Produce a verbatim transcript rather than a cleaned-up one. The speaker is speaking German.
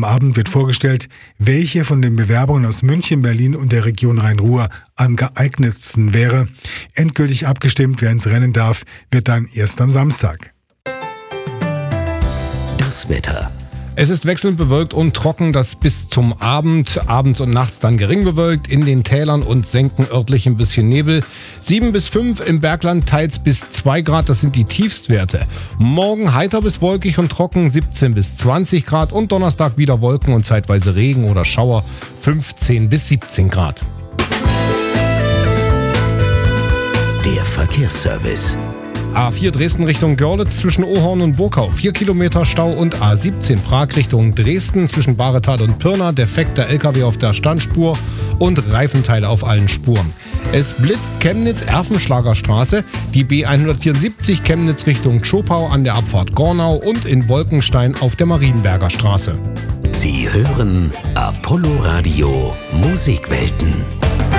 Am Abend wird vorgestellt, welche von den Bewerbungen aus München, Berlin und der Region Rhein-Ruhr am geeignetsten wäre. Endgültig abgestimmt, wer ins Rennen darf, wird dann erst am Samstag. Das Wetter. Es ist wechselnd bewölkt und trocken, das bis zum Abend. Abends und nachts dann gering bewölkt, in den Tälern und Senken örtlich ein bisschen Nebel. sieben bis fünf im Bergland, teils bis zwei Grad, das sind die Tiefstwerte. Morgen heiter bis wolkig und trocken, siebzehn bis zwanzig Grad. Und Donnerstag wieder Wolken und zeitweise Regen oder Schauer, fünfzehn bis siebzehn Grad. Der Verkehrsservice. A vier Dresden Richtung Görlitz zwischen Ohorn und Burkau, vier Kilometer Stau, und A siebzehn Prag Richtung Dresden zwischen Bahretal und Pirna, defekter L K W auf der Standspur und Reifenteile auf allen Spuren. Es blitzt Chemnitz Erfenschlager Straße, die B hundertvierundsiebzig Chemnitz Richtung Tschopau an der Abfahrt Gornau und in Wolkenstein auf der Marienberger Straße. Sie hören Apollo Radio Musikwelten.